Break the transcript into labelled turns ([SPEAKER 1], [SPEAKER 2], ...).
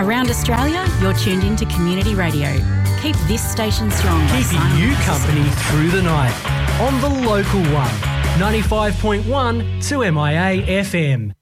[SPEAKER 1] Around Australia, you're tuned into Community Radio. Keep this station strong.
[SPEAKER 2] Keeping you company through the night on the local one, 95.1 2MIA FM.